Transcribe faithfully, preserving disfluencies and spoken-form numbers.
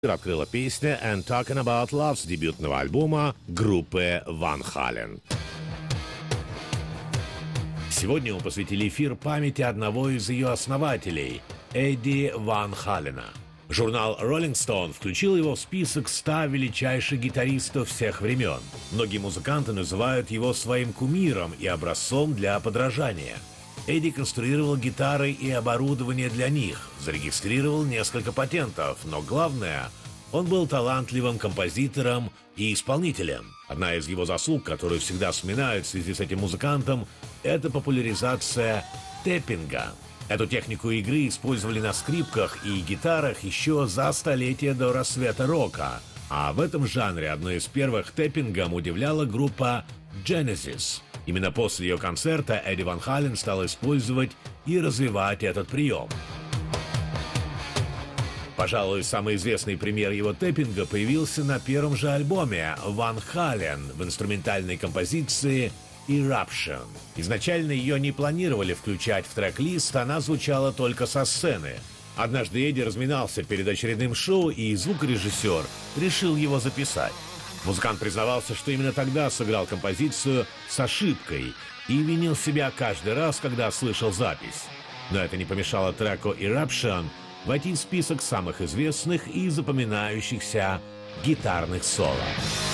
Открыла песня «And Talking About Love» с дебютного альбома группы Ван Хален. Сегодня мы посвятили эфир памяти одного из ее основателей – Эдди Ван Халена. Журнал Rolling Stone включил его в список ста величайших гитаристов всех времен. Многие музыканты называют его своим кумиром и образцом для подражания. Эдди конструировал гитары и оборудование для них, зарегистрировал несколько патентов, но главное – он был талантливым композитором и исполнителем. Одна из его заслуг, которую всегда вспоминают в связи с этим музыкантом, это популяризация тэппинга. Эту технику игры использовали на скрипках и гитарах еще за столетие до рассвета рока, а в этом жанре одной из первых тэппингом удивляла группа Genesis. Именно после ее концерта Эдди Ван Хален стал использовать и развивать этот прием. Пожалуй, самый известный пример его тэппинга появился на первом же альбоме «Ван Хален» в инструментальной композиции «Eruption». Изначально ее не планировали включать в трек-лист, она звучала только со сцены. Однажды Эдди разминался перед очередным шоу, и звукорежиссер решил его записать. Музыкант признавался, что именно тогда сыграл композицию с ошибкой и винил себя каждый раз, когда слышал запись. Но это не помешало треку «Eruption» войти в список самых известных и запоминающихся гитарных соло.